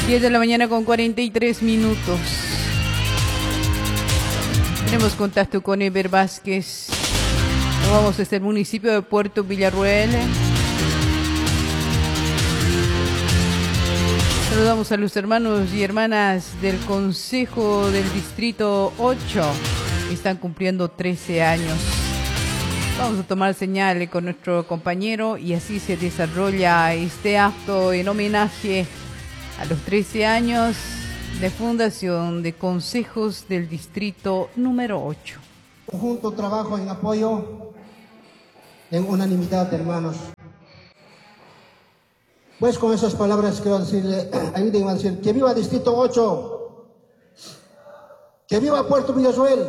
10 de la mañana con 43 minutos. Tenemos contacto con Eber Vázquez. Nos vamos desde el municipio de Puerto Villarroel. Saludamos a los hermanos y hermanas del Consejo del Distrito 8. Están cumpliendo 13 años. Vamos a tomar señales con nuestro compañero y así se desarrolla este acto en homenaje a los 13 años de fundación de Consejos del Distrito número 8. Conjunto trabajo en apoyo, en unanimidad, hermanos. Pues con esas palabras quiero decirle, ayúdenme a decir, que viva Distrito 8, que viva Puerto Villarroel,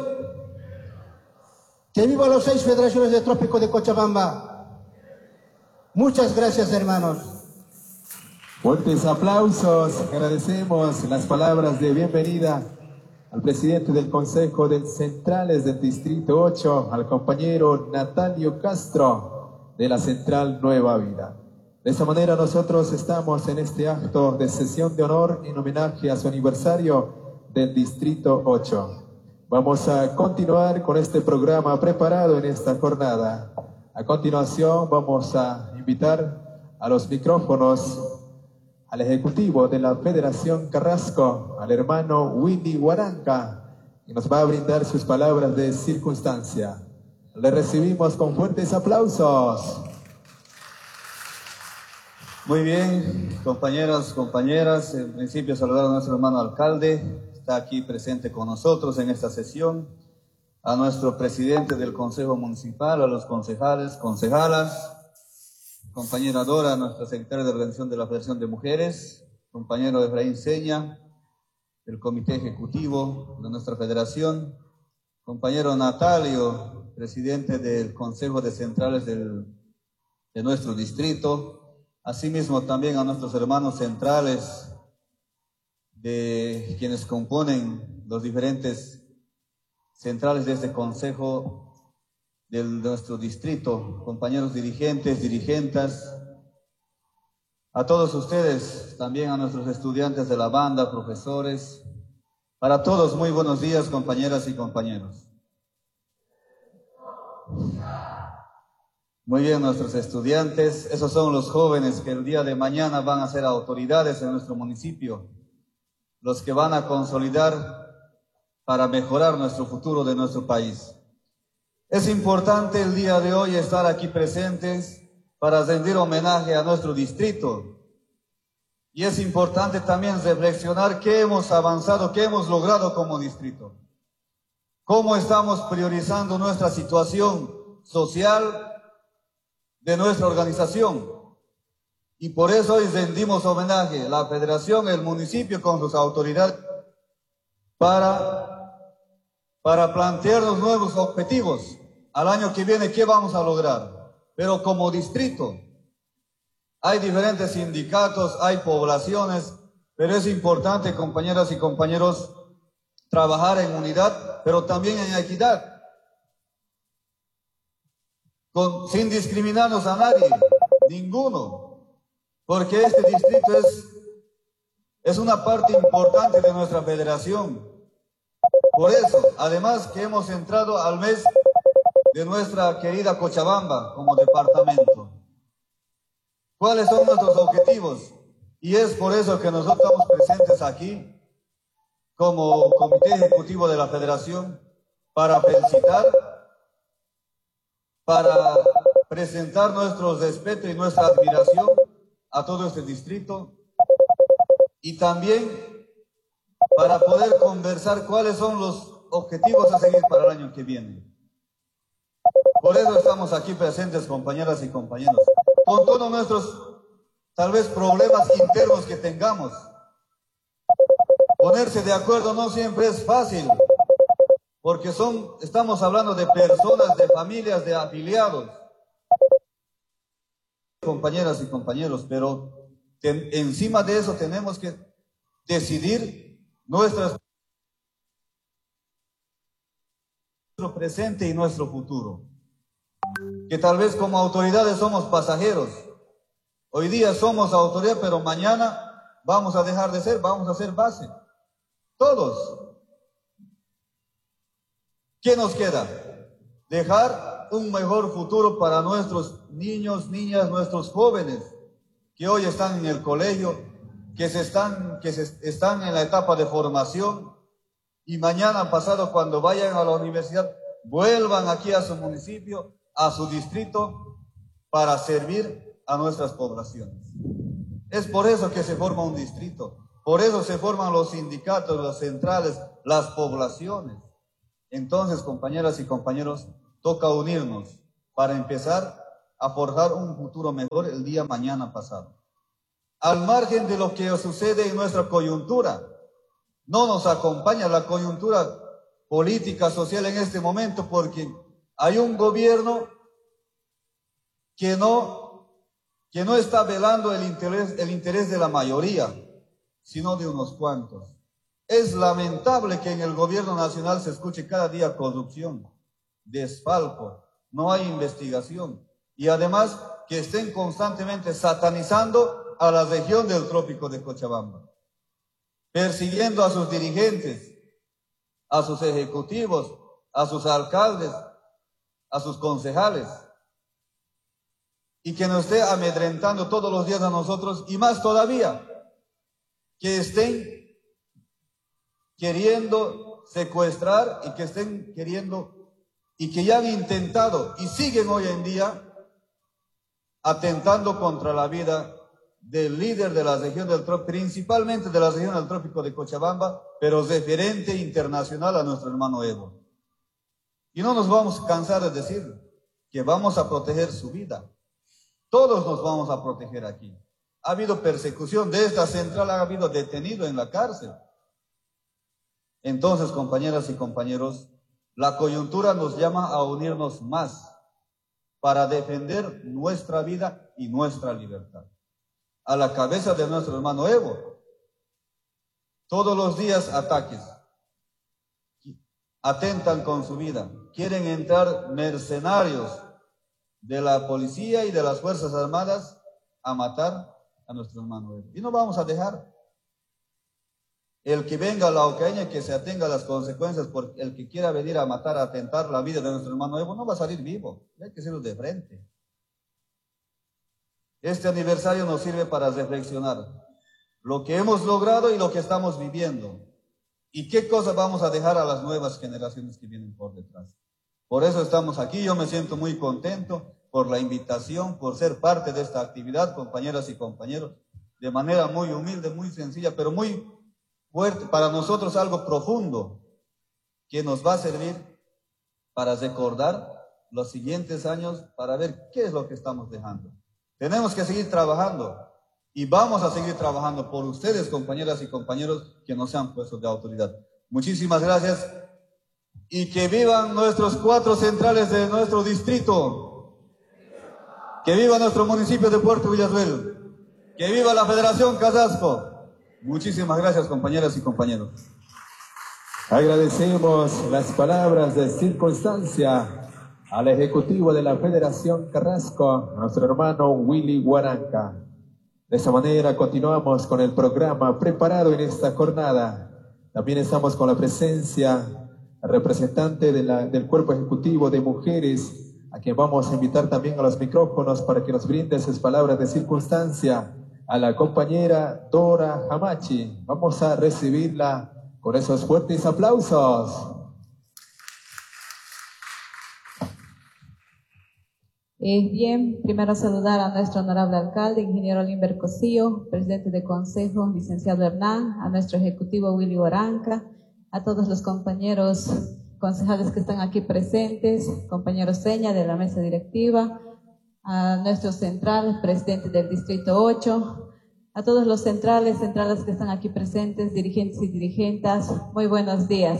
que viva las 6 federaciones del Trópico de Cochabamba. Muchas gracias, hermanos. Fuertes aplausos, agradecemos las palabras de bienvenida al presidente del Consejo de Centrales del Distrito 8, al compañero Natalio Castro de la Central Nueva Vida. De esta manera nosotros estamos en este acto de sesión de honor en homenaje a su aniversario del Distrito 8. Vamos a continuar con este programa preparado en esta jornada. A continuación vamos a invitar a los micrófonos al ejecutivo de la Federación Carrasco, al hermano Winnie Huaranca, que nos va a brindar sus palabras de circunstancia. Le recibimos con fuertes aplausos. Muy bien, compañeros, compañeras, en principio saludar a nuestro hermano alcalde, está aquí presente con nosotros en esta sesión, a nuestro presidente del Consejo Municipal, a los concejales, concejalas, compañera Dora, nuestra secretaria de Organización de la Federación de Mujeres, compañero Efraín Seña, del Comité Ejecutivo de nuestra Federación, compañero Natalio, presidente del Consejo de Centrales de nuestro distrito, asimismo también a nuestros hermanos centrales de quienes componen los diferentes centrales de este Consejo de nuestro distrito, compañeros dirigentes, dirigentas, a todos ustedes, también a nuestros estudiantes de la banda, profesores, para todos muy buenos días, compañeras y compañeros. Muy bien, nuestros estudiantes, esos son los jóvenes que el día de mañana van a ser autoridades en nuestro municipio, los que van a consolidar para mejorar nuestro futuro de nuestro país. Es importante el día de hoy estar aquí presentes para rendir homenaje a nuestro distrito. Y es importante también reflexionar qué hemos avanzado, qué hemos logrado como distrito. Cómo estamos priorizando nuestra situación social de nuestra organización. Y por eso hoy rendimos homenaje a la federación, el municipio con sus autoridades para plantearnos nuevos objetivos. Al año que viene, ¿qué vamos a lograr? Pero como distrito, hay diferentes sindicatos, hay poblaciones, pero es importante, compañeras y compañeros, trabajar en unidad, pero también en equidad, sin discriminarnos a nadie, ninguno, porque este distrito es una parte importante de nuestra federación. Por eso, además que hemos entrado al mes de nuestra querida Cochabamba como departamento. ¿Cuáles son nuestros objetivos? Y es por eso que nosotros estamos presentes aquí como Comité Ejecutivo de la Federación para felicitar, para presentar nuestro respeto y nuestra admiración a todo este distrito y también para poder conversar cuáles son los objetivos a seguir para el año que viene. Por eso estamos aquí presentes, compañeras y compañeros, con todos nuestros, tal vez, problemas internos que tengamos. Ponerse de acuerdo no siempre es fácil, porque estamos hablando de personas, de familias, de afiliados. Compañeras y compañeros, pero encima de eso tenemos que decidir nuestro presente y nuestro futuro. Que tal vez como autoridades somos pasajeros. Hoy día somos autoridad, pero mañana vamos a dejar de ser, vamos a ser base. Todos. ¿Qué nos queda? Dejar un mejor futuro para nuestros niños, niñas, nuestros jóvenes que hoy están en el colegio, que están en la etapa de formación y mañana pasado cuando vayan a la universidad vuelvan aquí a su municipio, a su distrito para servir a nuestras poblaciones. Es por eso que se forma un distrito, por eso se forman los sindicatos, las centrales, las poblaciones. Entonces, compañeras y compañeros, toca unirnos para empezar a forjar un futuro mejor el día mañana pasado. Al margen de lo que sucede en nuestra coyuntura, no nos acompaña la coyuntura política, social en este momento, porque hay un gobierno que no está velando el interés de la mayoría, sino de unos cuantos. Es lamentable que en el gobierno nacional se escuche cada día corrupción, desfalco, no hay investigación y además que estén constantemente satanizando a la región del trópico de Cochabamba, persiguiendo a sus dirigentes, a sus ejecutivos, a sus alcaldes, a sus concejales, y que nos esté amedrentando todos los días a nosotros, y más todavía, que estén queriendo secuestrar y que estén queriendo y que ya han intentado y siguen hoy en día atentando contra la vida del líder de la región del trópico, principalmente de la región del trópico de Cochabamba, pero referente internacional a nuestro hermano Evo. Y no nos vamos a cansar de decir que vamos a proteger su vida. Todos nos vamos a proteger aquí. Ha habido persecución de esta central, ha habido detenido en la cárcel. Entonces, compañeras y compañeros, la coyuntura nos llama a unirnos más para defender nuestra vida y nuestra libertad. A la cabeza de nuestro hermano Evo, todos los días ataques, atentan con su vida, quieren entrar mercenarios de la policía y de las Fuerzas Armadas a matar a nuestro hermano Evo. Y no vamos a dejar. El que venga a la Ocaña, que se atenga a las consecuencias, porque el que quiera venir a matar, a atentar la vida de nuestro hermano Evo, no va a salir vivo. Hay que hacerlo de frente. Este aniversario nos sirve para reflexionar lo que hemos logrado y lo que estamos viviendo. Y qué cosas vamos a dejar a las nuevas generaciones que vienen por detrás. Por eso estamos aquí. Yo me siento muy contento por la invitación, por ser parte de esta actividad, compañeras y compañeros, de manera muy humilde, muy sencilla, pero muy fuerte, para nosotros algo profundo, que nos va a servir para recordar los siguientes años, para ver qué es lo que estamos dejando. Tenemos que seguir trabajando y vamos a seguir trabajando por ustedes, compañeras y compañeros que nos han puesto de autoridad. Muchísimas gracias y que vivan nuestros 4 centrales de nuestro distrito. Que viva nuestro municipio de Puerto Villasuel. Que viva la Federación Casasco. Muchísimas gracias, compañeras y compañeros. Agradecemos las palabras de circunstancia al Ejecutivo de la Federación Carrasco, nuestro hermano Willy Huaranca. De esa manera continuamos con el programa preparado en esta jornada. También estamos con la presencia representante del Cuerpo Ejecutivo de Mujeres, a quien vamos a invitar también a los micrófonos para que nos brinde sus palabras de circunstancia. A la compañera Dora Hamachi. Vamos a recibirla con esos fuertes aplausos. Bien, primero saludar a nuestro honorable alcalde, ingeniero Limber Cosío, presidente de consejo, licenciado Hernán, a nuestro ejecutivo Willy Huaranca, a todos los compañeros concejales que están aquí presentes, compañeros Seña de la mesa directiva, a nuestro central, presidente del Distrito 8, a todos los centrales que están aquí presentes, dirigentes y dirigentas, muy buenos días.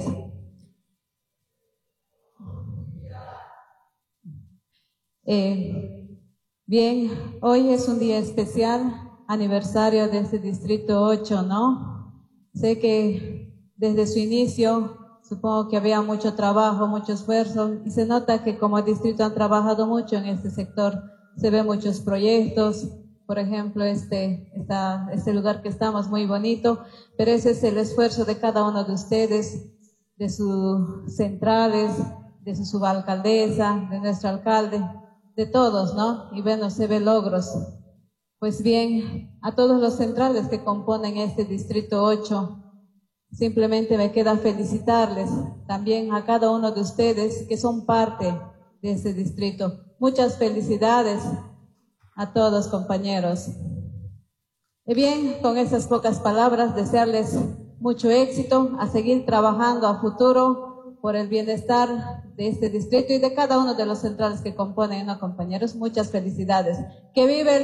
Bien, hoy es un día especial, aniversario de este Distrito 8, ¿no? Sé que desde su inicio, supongo que había mucho trabajo, mucho esfuerzo, y se nota que como distrito han trabajado mucho en este sector. Se ven muchos proyectos, por ejemplo, este lugar que estamos muy bonito, pero ese es el esfuerzo de cada uno de ustedes, de sus centrales, de su subalcaldesa, de nuestro alcalde, de todos, ¿no? Y bueno, se ve logros. Pues bien, a todos los centrales que componen este Distrito 8, simplemente me queda felicitarles, también a cada uno de ustedes que son parte de este distrito. Muchas felicidades a todos, compañeros. Y bien, con esas pocas palabras, desearles mucho éxito, a seguir trabajando a futuro por el bienestar de este distrito y de cada uno de los centrales que componen, ¿no, compañeros? Muchas felicidades. ¡Que vive el